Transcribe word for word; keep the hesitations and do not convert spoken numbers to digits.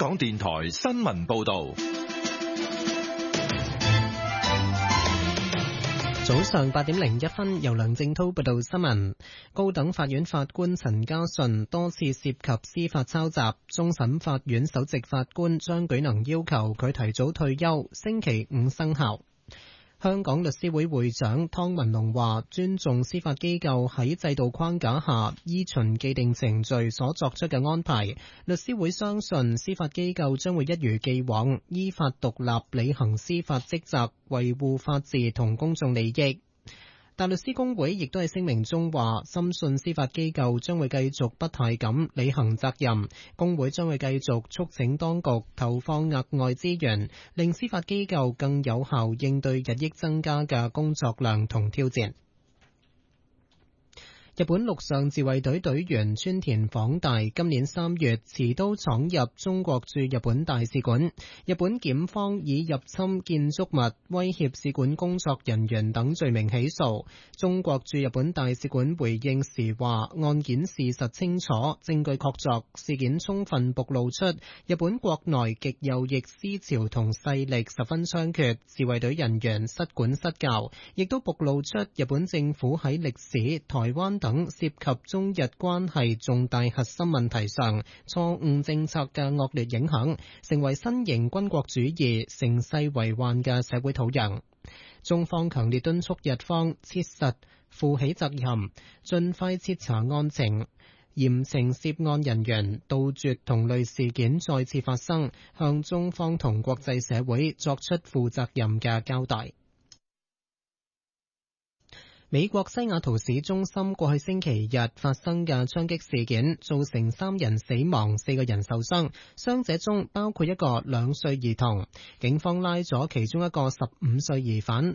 港電台新聞報道。 早上八點零一分，由梁正濤報道新聞。高等法院法官陳家順多次涉及司法抄襲，終審法院首席法官張舉能要求佢提早退休，星期五生效。香港律師會會長湯文龍話，尊重司法機構喺制度框架下依循既定程序所作出嘅安排。律師會相信司法機構將會一如既往依法獨立履行司法職責，維護法治同公眾利益。大律師公會亦都喺聲明中話，深信司法機構將會繼續不懈咁履行責任。公會將會繼續促請當局投放額外資源，令司法機構更有效應對日益增加嘅工作量同挑戰。日本陸上自衛隊隊員川田晃大今年三月持刀闖入中國駐日本大使館，日本檢方以入侵建築物、威脅使館工作人員等罪名起訴。中國駐日本大使館回應時話，案件事實清楚，證據確鑿，事件充分暴露出日本國內極右翼思潮同勢力十分猖獗，自衛隊人員失管失教，亦都暴露出日本政府喺歷史、台灣等涉及中日關係重大核心問題上錯誤政策嘅惡劣影響，成為新型軍國主義盛世為患嘅社會土壤。中方強烈敦促日方切實負起責任，盡快徹查案情，嚴懲涉案人員，杜絕同類事件再次發生，向中方同國際社會作出負責任嘅交代。美國西雅圖市中心過去星期日發生嘅槍擊事件，造成三人死亡，四個人受傷，傷者中包括一個兩歲兒童。警方拉咗其中一個十五歲疑犯，